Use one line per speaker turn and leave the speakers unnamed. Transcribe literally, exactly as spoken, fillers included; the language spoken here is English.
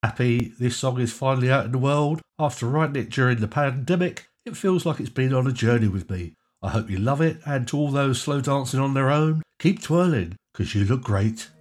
Happy this song is finally out in the world. After writing it during the pandemic, it feels like it's been on a journey with me. I hope you love it, and to all those slow dancing on their own, keep twirling, because you look great.